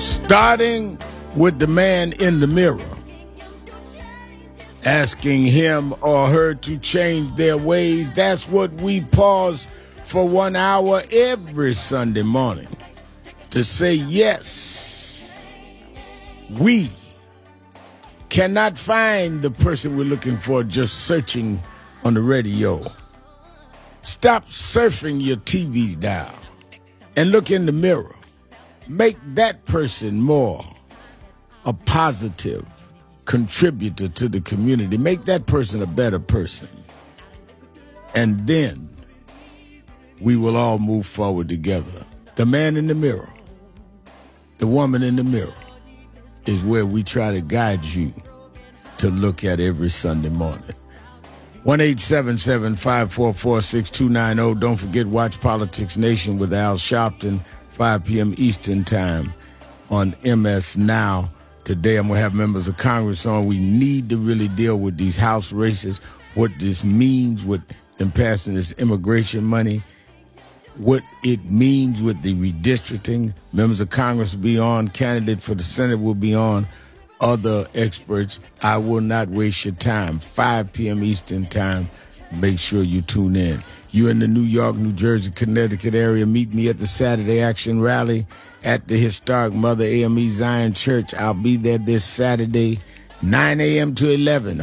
Starting with the man in the mirror, asking him or her to change their ways. That's what we pause for 1 hour every Sunday morning to say yes. We cannot find the person we're looking for just searching on the radio. Stop surfing your TV dial and look in the mirror. Make that person more a positive contributor to the community. Make that person a better person. And then we will all move forward together. The man in the mirror, the woman in the mirror is where we try to guide you to look at every Sunday morning. 1-877-544-6290. Don't forget, watch Politics Nation with Al Sharpton, 5 p.m. Eastern Time on MS Now. Today I'm going to have members of Congress on. We need to really deal with these House races, what this means with them passing this immigration money, what it means with the redistricting. Members of Congress will be on. Candidate for the Senate will be on. Other experts. I will not waste your time. 5 p.m. Eastern Time. Make sure you tune in. You in the New York, New Jersey, Connecticut area, meet me at the Saturday Action Rally at the historic Mother AME Zion Church. I'll be there this Saturday, 9 a.m. to 11,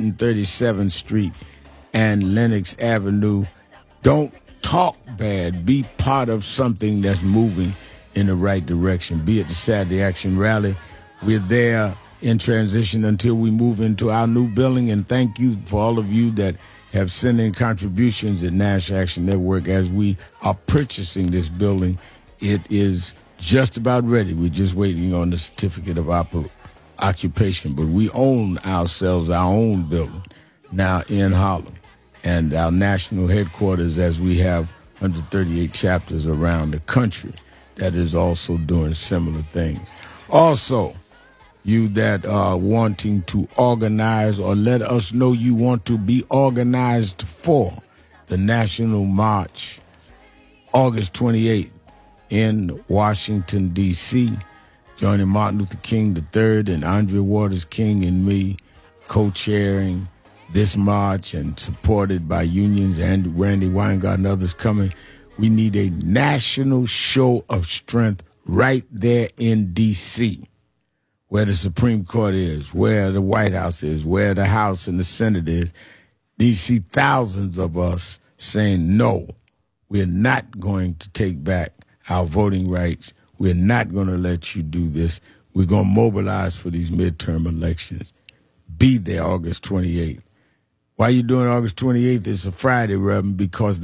137th Street and Lenox Avenue. Don't talk bad. Be part of something that's moving in the right direction. Be at the Saturday Action Rally. We're there in transition until we move into our new building. And thank you for all of you that have sent in contributions at National Action Network as we are purchasing this building. It is just about ready. We're just waiting on the certificate of occupation. But we own ourselves, our own building now in Harlem. And our national headquarters, as we have 138 chapters around the country, that is also doing similar things. Also, you that are wanting to organize or let us know you want to be organized for the National March, August 28th in Washington, D.C., joining Martin Luther King III and Andre Waters King and me co-chairing this march and supported by unions and Randy Weingart and others coming. We need a national show of strength right there in D.C., where the Supreme Court is, where the White House is, where the House and the Senate is. You see thousands of us saying, no, we're not going to take back our voting rights. We're not going to let you do this. We're going to mobilize for these midterm elections. Be there August 28th. Why are you doing August 28th? It's a Friday, Reverend, because